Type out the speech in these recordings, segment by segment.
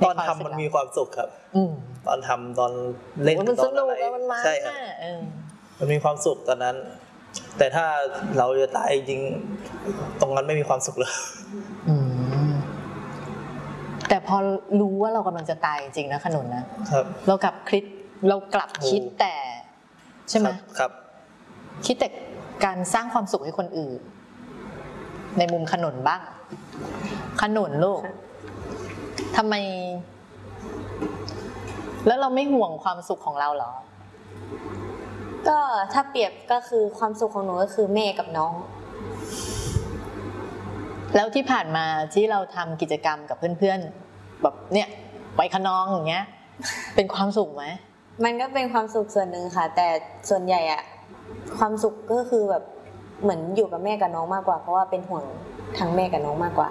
ตอนทำมันมีความสุขครับตอนทำตอนเล่นตอนอะไรใช่ครับมันมีความสุขตอนนั้นแต่ถ้าเราจะตายจริงตรงนั้นไม่มีความสุขเลยแต่พอรู้ว่าเรากำลังจะตายจริงนะขนุนนะครับเรากลับคิดแต่ใช่ไหมครับคิดแต่การสร้างความสุขให้คนอื่นในมุมขนุนบ้างขนุนลูกทำไมแล้วเราไม่ห่วงความสุขของเราเหรอก็ถ้าเปรียบก็คือความสุขของหนูก็คือแม่กับน้องแล้วที่ผ่านมาที่เราทำกิจกรรมกับเพื่อนๆแบบเนี่ยไปขนองอย่างเงี้ยเป็นความสุขไหมมันก็เป็นความสุขส่วนหนึ่งค่ะแต่ส่วนใหญ่อะความสุขก็คือแบบเหมือนอยู่กับแม่กับน้องมากกว่าเพราะว่าเป็นห่วงทั้งแม่กับน้องมากกว่า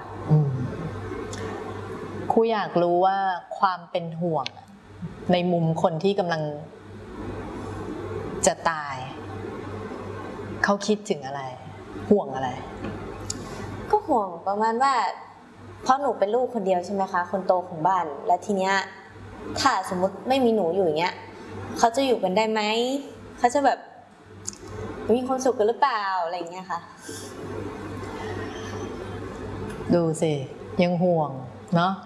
ครูอยากรู้ว่าความเป็นห่วงในมุมคนที่กำลังจะตายเขาคิดถึงอะไรห่วงอะไรก็ห่วงประมาณว่าเพราะหนูเป็นลูกคนเดียวใช่ไหมคะคนโตของบ้านและทีเนี้ยถ้าสมมติไม่มีหนูอยู่อย่างเงี้ยเขาจะอยู่กันได้ไหมเขาจะแบบมีความสุขกันหรือเปล่าอะไรอย่างเงี้ยค่ะดูสิยังห่วงเนาะ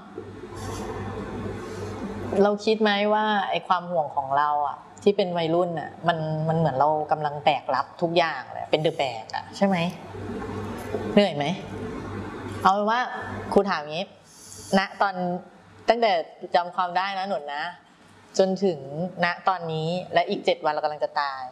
เราคิดไหมว่าไอ้ความห่วงของเราอ่ะที่เป็นวัยรุ่นอ่ะมันเหมือนเรากำลังแบกรับทุกอย่างเลยเป็นเดอะแบกอ่ะใช่ไหมเหนื่อยไหมเอาเป็นว่าครูถามงี้ณตอนตั้งแต่จำความได้นะหนุนนะจนถึงณตอนนี้และอีก7 วันเรากำลังจะตาย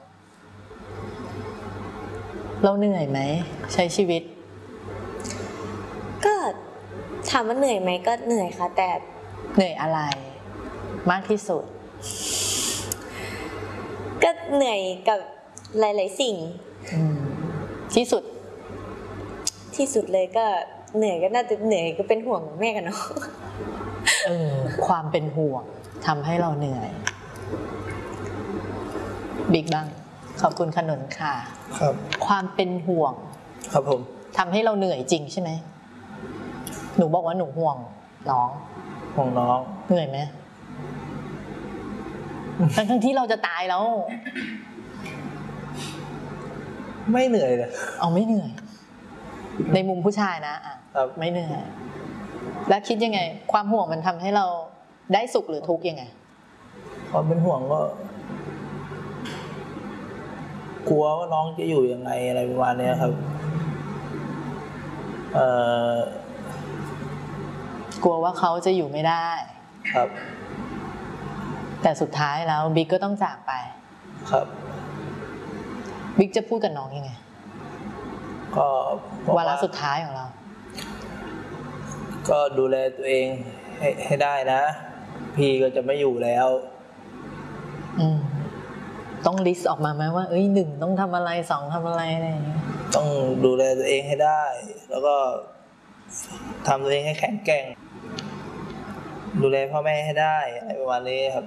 เราเหนื่อยไหมใช้ชีวิตก็ถามว่าเหนื่อยไหมก็เหนื่อยค่ะแต่เหนื่อยอะไรมากที่สุดก็เหนื่อยกับหลายๆสิ่งที่สุดเลยก็เหนื่อยก็น่าจะเหนื่อยก็เป็นห่วงแม่กันเนาะความเป็นห่วงทำให้เราเหนื่อยบิ๊กบังขอบคุณขนุนค่ะครับความเป็นห่วงครับผมทำให้เราเหนื่อยจริงใช่ไหมหนูบอกว่าหนูห่วงน้องเหนื่อยไหมทั้งที่เราจะตายแล้วไม่เหนื่อยเลยเอาไม่เหนื่อยในมุมผู้ชายนะไม่เหนื่อยแล้วคิดยังไงความห่วงมันทำให้เราได้สุขหรือทุกข์ยังไงความเป็นห่วงก็กลัวว่าน้องจะอยู่ยังไงอะไรประมาณนี้ครับกลัวว่าเขาจะอยู่ไม่ได้ครับแต่สุดท้ายแล้วบิ๊กก็ต้องจากไปครับบิ๊กจะพูดกับน้องยังไงก็วาระสุดท้ายของเราก็ดูแลตัวเองให้ได้นะพี่ก็จะไม่อยู่แล้วต้องลิสต์ออกมาไหมว่า1ต้องทำอะไร2ทำอะไรอะไรอย่างเงี้ยต้องดูแลตัวเองให้ได้แล้วก็ทำตัวเองให้แข็งแกร่งดูแลพ่อแม่ให้ได้อะไรประมาณนี้ครับ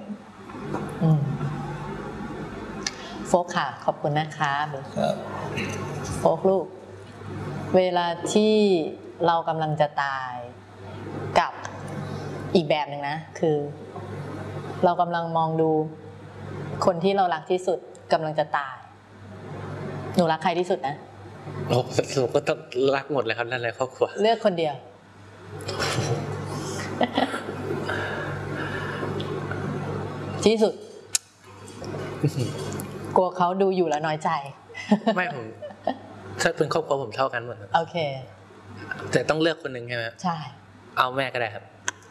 โฟกค่ะขอบคุณนะคะครับโฟกลูกเวลาที่เรากำลังจะตายกับอีกแบบหนึ่งนะคือเรากำลังมองดูคนที่เรารักที่สุดกำลังจะตายหนูรักใครที่สุดนะหนูก็ต้องรักหมดเลยครับนั่นแหละครอบครัวเลือกคนเดียวที่สุดกลัวเขาดูอยู่แล้วน้อยใจไม่ผมถ้าเป็นครอบครัวผมเท่ากันหมดโอเคแต่ต้องเลือกคนหนึ่งใช่ไหมใช่เอาแม่ก็ได้ครับ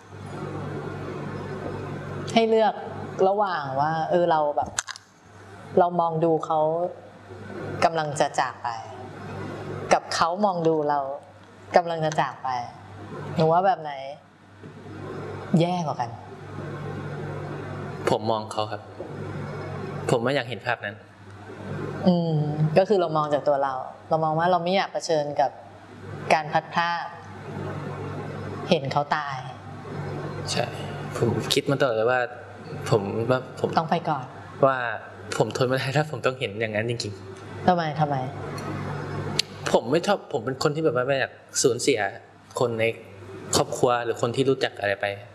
ให้เลือกระหว่างว่าเราแบบเรามองดูเขากำลังจะจากไปกับเขามองดูเรากำลังจะจากไปหนูว่าแบบไหนแย่กว่ากันผมมองเขาครับผมไม่อยากเห็นภาพนั้นก็คือเรามองจากตัวเรามองว่าเราไม่อยากเผชิญกับการพัดพรากเห็นเขาตายใช่ผมคิดมาตลอดเลยว่าผมต้องไปก่อนว่าผมทนไม่ได้ถ้าผมต้องเห็นอย่างนั้นจริงๆทำไมผมไม่ชอบผมเป็นคนที่แบบว่าไม่อยากสูญเสียคนในครอบครัวหรือคนที่รู้จักอะไรไป